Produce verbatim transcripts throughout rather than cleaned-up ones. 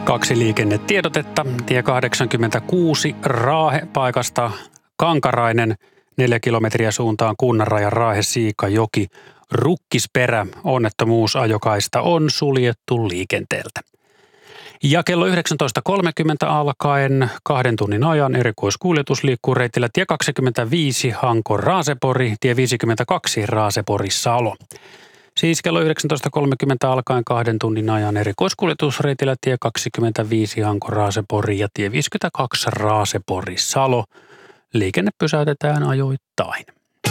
Kaksi liikennetiedotetta. Tie kahdeksankymmentäkuusi Raahe paikasta Kankarainen, neljä kilometriä suuntaan Kunnanrajan Raahe Siikajoki. Rukkisperä, onnettomuusajokaista on suljettu liikenteeltä. Ja kello yhdeksäntoista kolmekymmentä alkaen kahden tunnin ajan erikoiskuljetus liikkuu reitillä tie kaksikymmentäviisi Hanko-Raasepori, tie viisikymmentäkaksi Raasepori-Salo. Siis kello yhdeksäntoista kolmekymmentä alkaen kahden tunnin ajan erikoiskuljetus reitillä tie kaksikymmentäviisi Hanko-Raasepori ja tie viisikymmentäkaksi Raasepori-Salo. Liikenne pysäytetään ajoittain.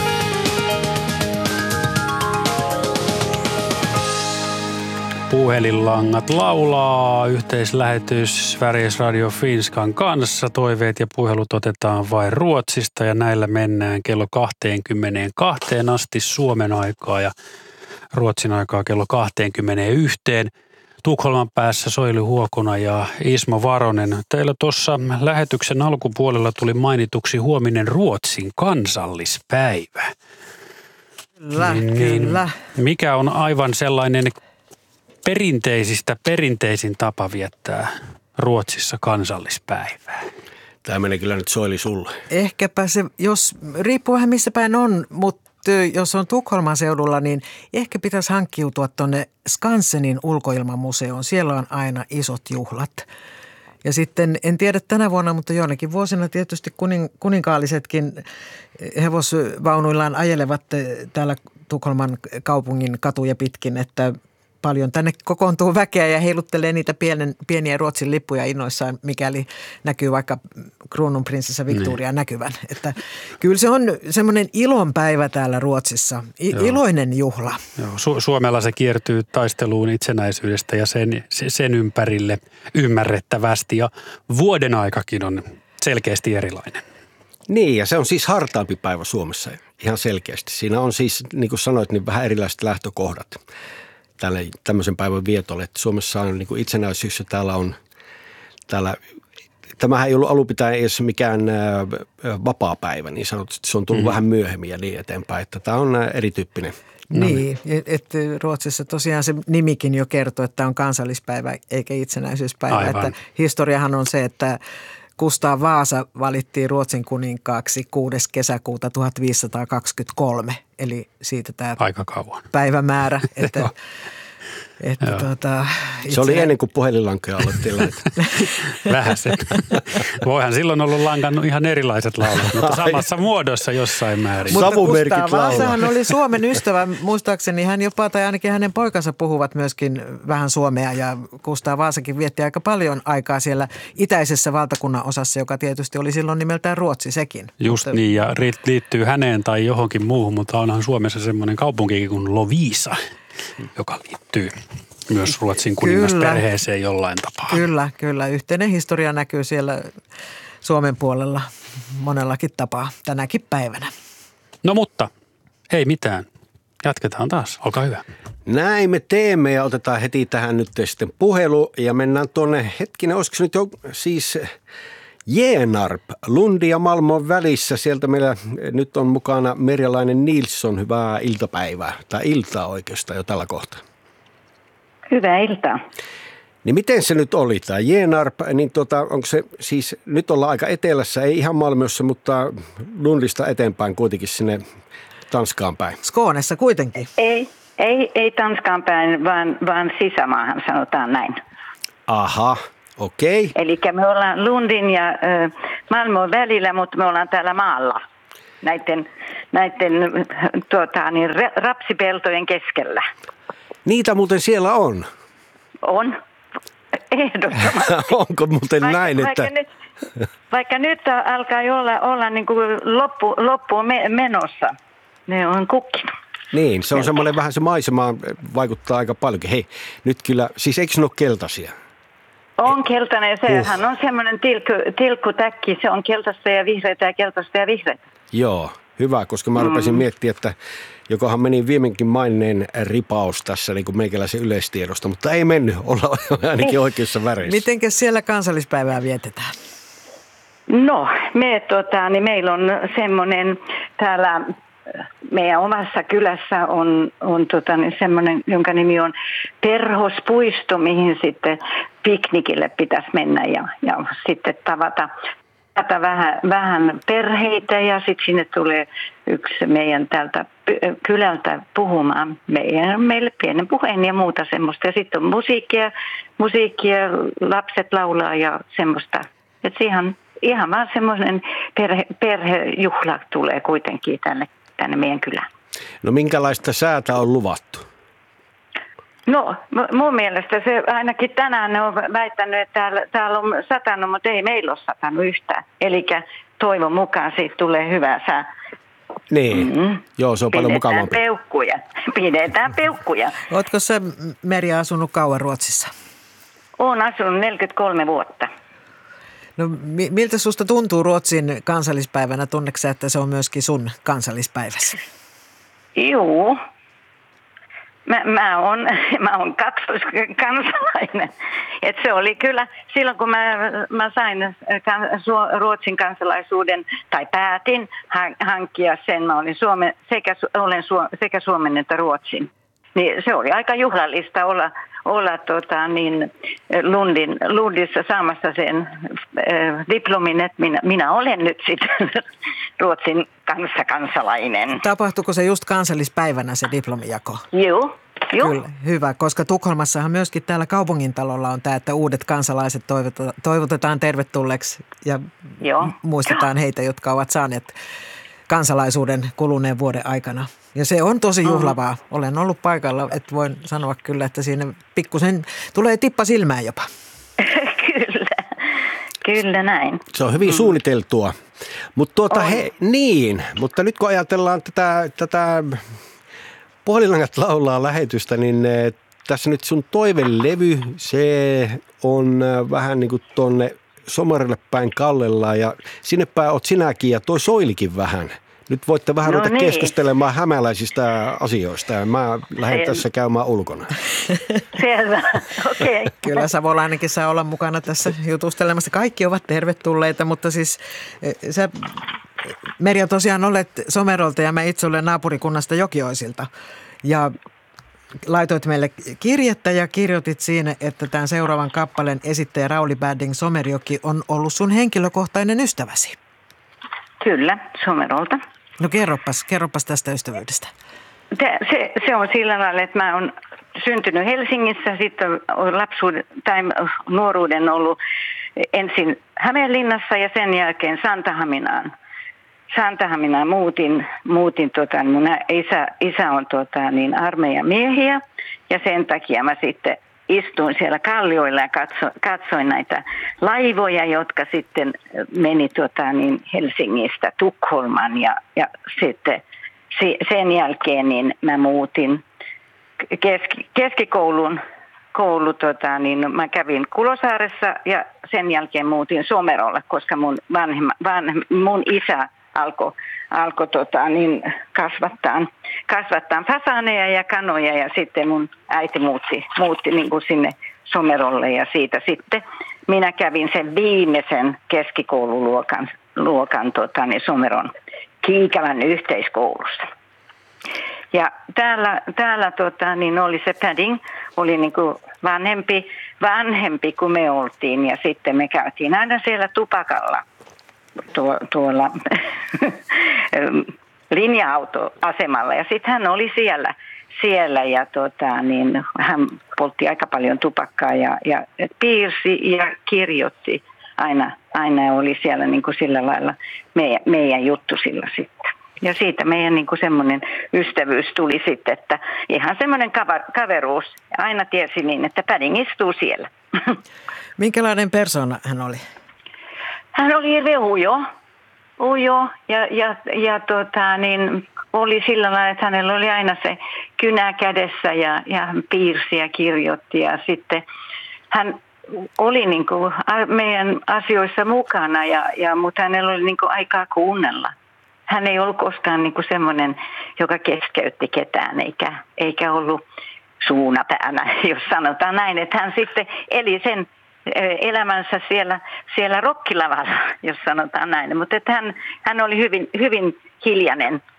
Puhelinlangat laulaa, yhteislähetys Sveriges Radio Finskan kanssa. Toiveet ja puhelut otetaan vain Ruotsista ja näillä mennään kello kaksikymmentäkaksi asti Suomen aikaa ja Ruotsin aikaa kello kaksikymmentäyksi. Tukholman päässä Soili Huokona ja Ismo Varonen. Teillä tuossa lähetyksen alkupuolella tuli mainituksi huominen Ruotsin kansallispäivä. Kyllä, niin, kyllä. Mikä on aivan sellainen perinteisistä perinteisin tapa viettää Ruotsissa kansallispäivää? Tämä menee kyllä nyt Soili sulle. Ehkäpä se, jos riippuu vähän missä päin on, mutta jos on Tukholman seudulla, niin ehkä pitäisi hankkiutua tuonne Skansenin ulkoilmamuseoon. Siellä on aina isot juhlat. Ja sitten, en tiedä tänä vuonna, mutta joinakin vuosina tietysti kuning, kuninkaallisetkin hevosvaunuillaan ajelevat täällä Tukholman kaupungin katuja pitkin, että paljon tänne kokoontuu väkeä ja heiluttelee niitä pienen, pieniä Ruotsin lippuja innoissaan, mikäli näkyy vaikka kruununprinsessa Victoria näkyvän. Että kyllä se on semmoinen ilonpäivä täällä Ruotsissa, I- iloinen juhla. Joo, Su- Suomella se kiertyy taisteluun itsenäisyydestä ja sen, sen ympärille ymmärrettävästi ja vuoden aikakin on selkeästi erilainen. Niin, ja se on siis hartaampi päivä Suomessa ihan selkeästi. Siinä on siis, niin kuin sanoit, niin vähän erilaiset lähtökohdat tälle tämmöisen päivän vietolle. Että Suomessa on niin kuin itsenäisyys ja täällä on, täällä, tämähän ei ollut alun pitäen edes mikään vapaapäivä, niin sanotusti. Se on tullut mm. vähän myöhemmin ja niin eteenpäin, että tämä on erityyppinen. Niin, että Ruotsissa tosiaan se nimikin jo kertoo, että on kansallispäivä eikä itsenäisyyspäivä. Aivan. Että historiahan on se, että Kustaa Vaasa valittiin Ruotsin kuninkaaksi kuudes kesäkuuta tuhatviisisataakaksikymmentäkolme, eli siitä tämä aika kauan päivämäärä, että, että tuota, itse... Se oli ennen kuin puhelinlankoja alettiin laittaa. Vähän se. Voihan silloin ollut lankannut ihan erilaiset laulut, mutta samassa muodossa jossain määrin. Mutta Kustaa Vaasahan oli Suomen ystävä, muistaakseni hän jopa, tai ainakin hänen poikansa puhuvat myöskin vähän suomea ja Kustaa Vaasakin vietti aika paljon aikaa siellä itäisessä valtakunnan osassa, joka tietysti oli silloin nimeltään Ruotsi sekin. Just mutta... niin ja liittyy häneen tai johonkin muuhun, mutta onhan Suomessa semmoinen kaupunki kuin Loviisa, joka liittyy myös Ruotsin kuningasperheeseen jollain tapaa. Kyllä, kyllä. Yhteinen historia näkyy siellä Suomen puolella monellakin tapaa tänäkin päivänä. No mutta, ei mitään. Jatketaan taas. Olkaa hyvä. Näin me teemme ja otetaan heti tähän nyt sitten puhelu ja mennään tuonne hetkinen, olisiko se nyt jo siis Genarp, Lundi ja Malmön välissä. Sieltä meillä nyt on mukana Merjalainen Nilsson. Hyvää iltapäivää tai iltaa oikeastaan jo tällä kohtaa. Hyvää iltaa. Niin miten se nyt oli tämä Genarp, niin tota, onko se siis, nyt ollaan aika etelässä, ei ihan Malmössä, mutta Lundista eteenpäin kuitenkin sinne Tanskaan päin. Skånessa kuitenkin. Ei, ei, ei Tanskaan päin, vaan, vaan sisämaahan sanotaan näin. Aha, okei. Okay. Eli me ollaan Lundin ja äh, Malmön välillä, mutta me ollaan täällä maalla näiden, näiden tuota, niin, rapsipeltojen keskellä. Niitä muuten siellä on. On, ehdottomasti. Onko muuten vaikka, näin, vaikka että... Nyt, vaikka nyt alkaa olla, olla niin kuin loppu, loppuun menossa, ne on kukkinut. Niin, se on semmoinen vähän se maisema vaikuttaa aika paljonkin. Hei, nyt kyllä, siis eikö ne ole keltaisia? On keltainen, sehän uh. on semmoinen tilkku, tilkkutäkki, se on keltaista ja vihreitä ja keltaista ja vihreitä. Joo, hyvä, koska mä rupesin mm. miettimään, että jokohan meni viimeinkin maineen ripaus tässä niin kuin meikäläisen yleistiedosta, mutta ei mennyt, olla ainakin oikeassa väreissä. Mitenkäs siellä kansallispäivää vietetään? No, me, tota, niin meillä on semmoinen täällä meidän omassa kylässä on, on tota, niin semmoinen, jonka nimi on Perhospuisto, mihin sitten piknikille pitäisi mennä ja, ja sitten tavata, tavata vähän, vähän perheitä ja sitten sinne tulee yksi meidän täältä kylältä puhumaan meidän, meille pienen puheen ja muuta semmoista. Ja sitten on musiikkia, musiikkia, lapset laulaa ja semmoista. Että ihan, ihan vaan semmoinen perhe, perhejuhla tulee kuitenkin tänne, tänne meidän kylään. No minkälaista säätä on luvattu? No mun mielestä se ainakin tänään ne on väittänyt, että täällä, täällä on satanut, mutta ei meillä ole satanut yhtään. Eli toivon mukaan siitä tulee hyvä sää. Niin, mm-hmm. Joo, se on paljon mukavampi. Pidetään peukkuja. Pidetään peukkuja. Ootko sä, Merja, asunut kauan Ruotsissa? Olen asunut neljäkymmentäkolme vuotta. No miltä susta tuntuu Ruotsin kansallispäivänä? Tunneeko sä, että se on myöskin sun kansallispäiväsi? Joo. Mä, mä oon, mä oon kaksoiskansalainen. Et se oli kyllä, silloin kun mä, mä sain Ruotsin kansalaisuuden, tai päätin hankkia sen, mä olin Suome, sekä, olen sekä Suomen että Ruotsin. Niin se oli aika juhlallista olla, olla tota, niin Lundin, Lundissa saamassa sen äh, diplomin, että minä, minä olen nyt sitten Ruotsin kanssa kansalainen. Tapahtuiko se just kansallispäivänä se diplomijako? Joo. Joo. Kyllä, hyvä, koska Tukholmassahan myöskin täällä kaupungintalolla on tämä, että uudet kansalaiset toivotetaan tervetulleeksi ja Joo. muistetaan heitä, jotka ovat saaneet kansalaisuuden kuluneen vuoden aikana. Ja se on tosi juhlavaa. Mm. Olen ollut paikalla, että voin sanoa kyllä, että siinä pikkusen tulee tippa silmään jopa. Kyllä, kyllä näin. Se on hyvin mm. suunniteltua. Mutta tuota, he, niin, mutta nyt kun ajatellaan tätä, tätä Puhelinlangat laulaa lähetystä, niin tässä nyt sun toivelevy, se on vähän niin kuin tuonne Somerille päin kallellaan ja sinne päin oot sinäkin ja toi Soilikin vähän. Nyt voitte vähän no ruveta niin. keskustelemaan hämäläisistä asioista ja mä lähden Selvä. tässä käymään ulkona. Selvä, okei. Okay. Kyllä savolainenkin saa olla mukana tässä jutustelemassa. Kaikki ovat tervetulleita, mutta siis sä, Merja, tosiaan olet Somerolta ja mä itse olen naapurikunnasta Jokioisilta. Ja laitoit meille kirjettä ja kirjoitit siinä, että tämän seuraavan kappaleen esittäjä Rauli Badding Somerjoki on ollut sun henkilökohtainen ystäväsi. Kyllä, Somerolta. No kerropas, kerropas tästä ystävyydestä. Se, se on sillä lailla, että mä oon syntynyt Helsingissä, sitten on lapsuuden tai nuoruuden ollut ensin Hämeenlinnassa ja sen jälkeen Santahaminaan. Santahaminaan muutin, muutin tota, mun isä, isä on tota, niin armeijan miehiä ja sen takia mä sitten istuin siellä kallioilla ja katso, katsoin näitä laivoja, jotka sitten meni tota, niin Helsingistä Tukholmaan ja, ja sitten sen jälkeen niin mä muutin keski, keskikoulun. Koulu, tota, niin mä kävin Kulosaaressa ja sen jälkeen muutin Somerolle, koska mun, vanhemma, vanhem, mun isä alkoi alko, tota, niin kasvattaa, kasvattaa fasaneja ja kanoja ja sitten mun äiti muutti, muutti niin kuin sinne Somerolle ja siitä sitten minä kävin sen viimeisen keskikoululuokan luokan, tota, niin Someron Kiikälän yhteiskoulussa. Ja täällä, täällä tota, niin oli se Badding, oli niin kuin vanhempi, vanhempi kuin me oltiin ja sitten me käytiin aina siellä tupakalla tuo, tuolla linja-autoasemalla ja sitten hän oli siellä, siellä ja tota, niin hän poltti aika paljon tupakkaa ja, ja piirsi ja kirjoitti aina, aina oli siellä niin kuin sillä lailla meidän, meidän juttu sillä sitten. Ja siitä meidän niin kuin semmoinen ystävyys tuli sitten, että ihan semmoinen kaveruus. Aina tiesi niin, että Badding istuu siellä. Minkälainen persona hän oli? Hän oli hirveän ujo. Ujo ja, ja, ja tota, niin, oli sillä lailla, että hänellä oli aina se kynä kädessä ja, ja hän piirsi ja kirjoitti. Ja sitten hän oli niin kuin meidän asioissa mukana, ja, ja, mutta hänellä oli niin kuin aikaa kuunnella. Hän ei ollut koskaan niin kuin semmoinen, joka keskeytti ketään, eikä, eikä ollut suuna päänä, jos sanotaan näin. Että hän sitten eli sen elämänsä siellä, siellä rokkilavalla, jos sanotaan näin. Mutta että hän, hän oli hyvin, hyvin hiljainen,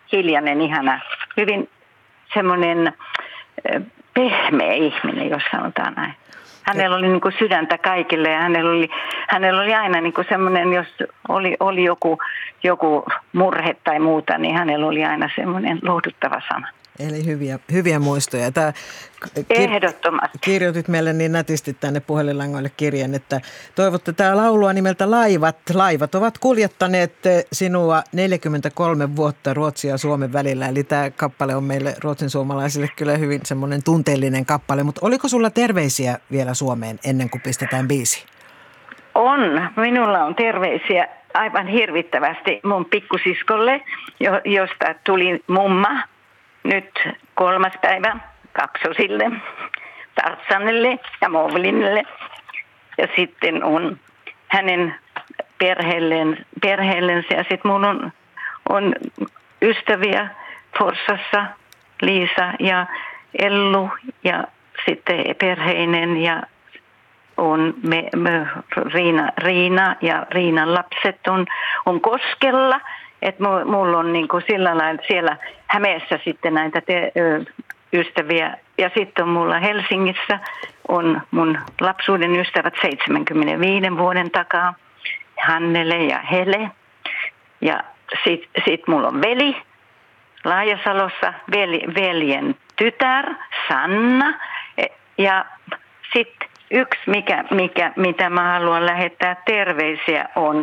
hiljainen, ihana, hyvin semmoinen pehmeä ihminen, jos sanotaan näin. Hänellä oli niin kuin sydäntä kaikille ja hänellä oli, hänellä oli aina niin kuin semmoinen, jos oli, oli joku, joku murhe tai muuta, niin hänellä oli aina semmoinen lohduttava sana. Eli hyviä, hyviä muistoja. Tämä kir- Ehdottomasti. Kirjoitit meille niin nätisti tänne puhelinlangoille kirjeen, että toivotte tämä laulua nimeltä Laivat. Laivat ovat kuljettaneet sinua neljäkymmentäkolme vuotta Ruotsin ja Suomen välillä. Eli tämä kappale on meille ruotsin suomalaisille kyllä hyvin semmoinen tunteellinen kappale. Mutta oliko sulla terveisiä vielä Suomeen ennen kuin pistetään biisi? On. Minulla on terveisiä aivan hirvittävästi mun pikkusiskolle, josta tuli mumma. Nyt kolmas päivä kaksosille, Tartsanille ja Movlinille. Ja sitten on hänen perheelleen, perheellensä. Ja sitten mun on, on ystäviä Forssassa, Liisa ja Ellu ja sitten perheinen ja on me, me, Riina, Riina ja Riinan lapset on, on Koskella. Että mulla on niin kuin sillä lailla siellä Hämeessä sitten näitä te, ö, ystäviä. Ja sitten on mulla Helsingissä on mun lapsuuden ystävät seitsemänkymmentäviisi vuoden takaa. Hannele ja Hele. Ja sitten sit mulla on veli Laajasalossa, veli, veljen tytär Sanna. Ja sitten yksi, mikä, mikä, mitä mä haluan lähettää terveisiä on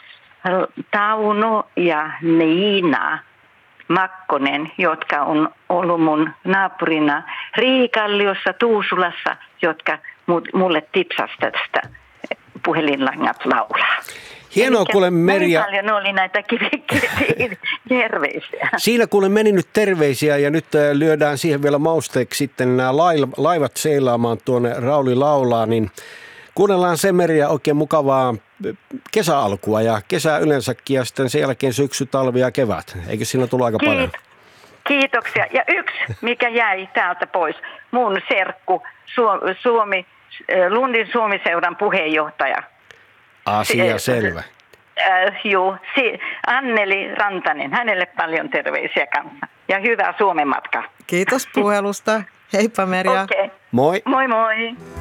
Tauno ja Niina Makkonen, jotka on ollut mun naapurina Riikalliossa, Tuusulassa, jotka mulle tipsasi tästä puhelinlangat laulaa. Hienoa, kuule Merja. Paljon oli näitä terveisiä. Siinä kuule meni nyt terveisiä ja nyt lyödään siihen vielä mausteeksi sitten nämä laivat seilaamaan tuonne Rauli laulaa, niin kuunnellaan se Merja oikein mukavaa kesäalkua ja kesää yleensäkin ja sitten sen jälkeen syksy, talvi ja kevät. Eikö siinä tullut aika Kiit- paljon? Kiitoksia. Ja yksi, mikä jäi täältä pois, mun serkku, Suomi, Lundin Suomiseuran puheenjohtaja. Asia selvä. Äh, joo, si- Anneli Rantanen, hänelle paljon terveisiä kanssa. Ja hyvää Suomen matkaa. Kiitos puhelusta. Heippa Merja. Okay. Moi. Moi moi.